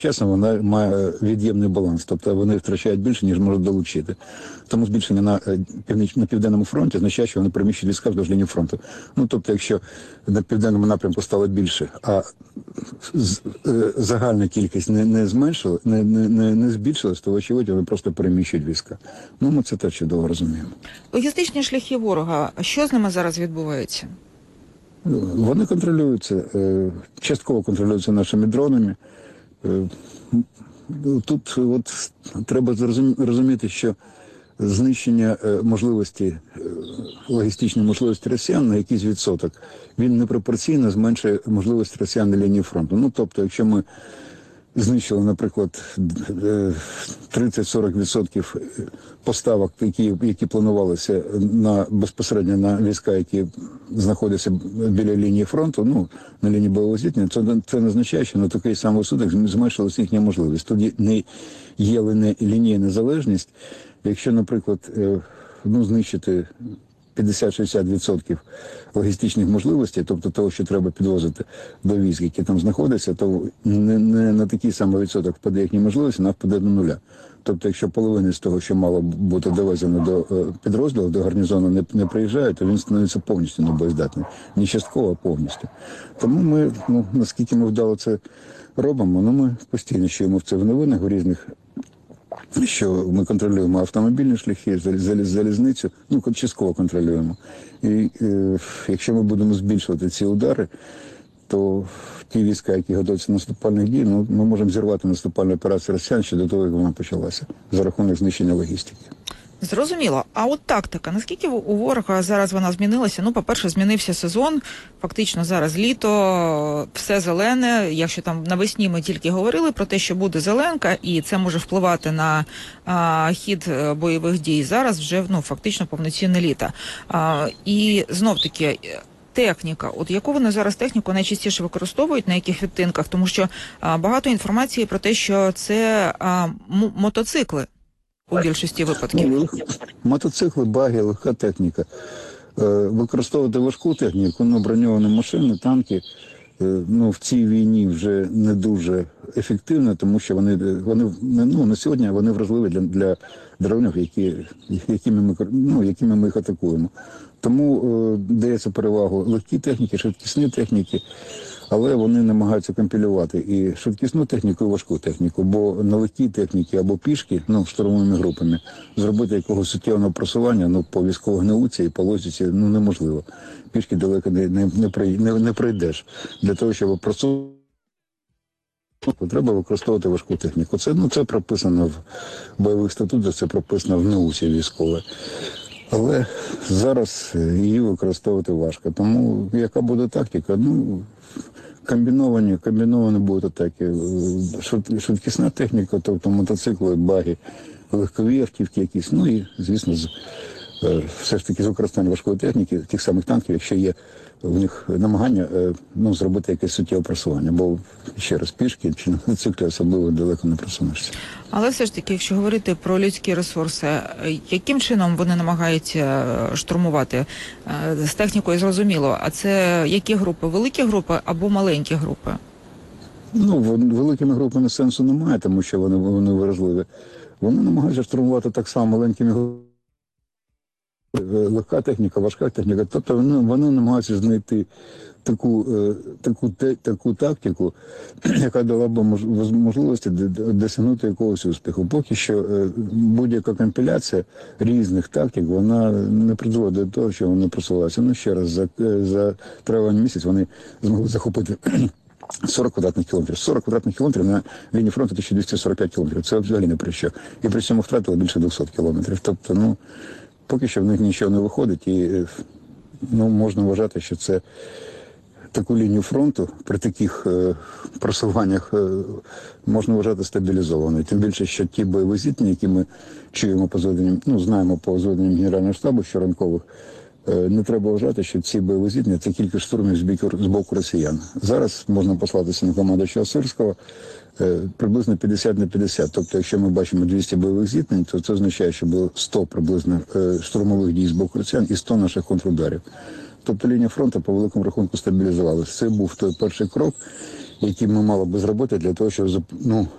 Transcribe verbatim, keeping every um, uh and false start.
Чесно, вона має від'ємний баланс, тобто вони втрачають більше, ніж можуть долучити. Тому збільшення на північ на південному фронті означає, що вони переміщують війська вздовж лінії фронту. Ну, тобто, якщо на південному напрямку стало більше, а загальна кількість не, не зменшила, не, не, не, не збільшилась, то, очевидно, вони просто переміщують війська. Ну, ми це теж чудово розуміємо. Логістичні шляхи ворога, що з ними зараз відбувається? Вони контролюються, частково контролюються нашими дронами. Тут от треба розуміти, що знищення можливості, логістичної можливості росіян на якийсь відсоток, він непропорційно зменшує можливість росіян на лінії фронту. Ну, тобто, якщо ми знищили, наприклад, тридцять-сорок відсотків поставок, які, які планувалися на, безпосередньо на війська, які знаходяться біля лінії фронту, ну, на лінії бойового зіткнення, це, це не означає, що на такий самий відсоток зменшилася їхня можливість. Тоді не є лінійна залежність. Якщо, наприклад, ну, знищити п'ятдесят-шістдесят відсотків логістичних можливостей, тобто того, що треба підвозити до військ, які там знаходяться, то не, не на такий самий відсоток впаде їхні можливості, вона впаде до нуля. Тобто, якщо половина з того, що мало бути довезено до підрозділу, до гарнізону не, не приїжджає, то він становиться повністю небоєздатним. Не частково, а повністю. Тому ми, ну, наскільки ми вдало це робимо, ну, ми постійно чуємо це в новинах, в різних, що ми контролюємо автомобільні шляхи, залізницю, ну, частково контролюємо. І е, якщо ми будемо збільшувати ці удари, то ті війська, які готуються до наступальних дій, ну, ми можемо зірвати наступальну операцію росіян ще до того, як вона почалася, за рахунок знищення логістики. Зрозуміло. А от тактика, наскільки у ворога зараз вона змінилася? Ну, по-перше, змінився сезон, фактично зараз літо, все зелене. Якщо там навесні ми тільки говорили про те, що буде зеленка, і це може впливати на а, хід бойових дій, зараз вже, ну, фактично повноцінне літо. А, і знов-таки, техніка. От яку вони зараз техніку найчастіше використовують, на яких відтинках? Тому що а, багато інформації про те, що це а, мотоцикли. У більшості випадків. Ну, мотоцикли, баги, легка техніка. Е, використовувати важку техніку, ну, броньовані машини, танки, е, ну, в цій війні вже не дуже ефективно, тому що вони, вони ну, на сьогодні вони вразливі для, для дронів, які, якими, ми, ну, якими ми їх атакуємо. Тому е, дається перевагу легкій техніці, швидкісні техніки, але вони намагаються компілювати і швидкісну техніку, і важку техніку, бо на легкій техніці або пішки, ну, штурмовими групами, зробити якогось суттєвого просування, ну, по військовій науці і по логіці, ну, неможливо. Пішки далеко не, не, не, не, не пройдеш. Для того, щоб просувати, треба використовувати важку техніку. Це, ну, це прописано в бойових статутах, це прописано в науці військовій. Але зараз її використовувати важко. Тому яка буде тактика? Ну, комбіновані, комбіновані будуть атаки. Швидкісна техніка, тобто мотоцикли, баги, легкові автівки якісь. Ну і, звісно, з, все ж таки з використання важкої техніки, тих самих танків, якщо є в них намагання, ну, зробити якесь суттєве просування. Бо, ще раз, пішки чи на мотоциклі особливо далеко не просунешся. Але все ж таки, якщо говорити про людські ресурси, яким чином вони намагаються штурмувати? З технікою зрозуміло, а це які групи? Великі групи або маленькі групи? Ну, великими групами сенсу немає, тому що вони, вони вразливі. Вони намагаються штурмувати так само маленькими групами. Легка техніка, важка техніка. Тобто вони, вони намагаються знайти таку, таку, таку тактику, яка дала б можливості досягнути якогось успіху. Поки що будь-яка компіляція різних тактик, вона не призводить до того, що вони просуваються. Ну, ще раз, за, за травень місяць вони змогли захопити сорок квадратних кілометрів. сорок квадратних кілометрів на лінії фронту тисяча двісті сорок п'ять кілометрів. Це взагалі не про що. І при цьому втратили більше двохсот кілометрів. Тобто, ну, поки що в них нічого не виходить, і, ну, можна вважати, що це таку лінію фронту при таких е, просуваннях е, можна вважати стабілізованою. Тим більше, що ті бойові зіткнення, які ми чуємо по зведенням, ну, знаємо по зведенням Генерального штабу щоранкових, е, не треба вважати, що ці бойові зіткнення – це кілька штурмів з боку, з боку росіян. Зараз можна послатися на командуючого Сирського, приблизно п'ятдесят на п'ятдесят. Тобто, якщо ми бачимо двісті бойових зіткнень, то це означає, що було сто приблизно штурмових дій з боку росіян і сто наших контрударів. Тобто лінія фронту по великому рахунку стабілізувалася. Це був той перший крок, який ми мали би зробити для того, щоб ну,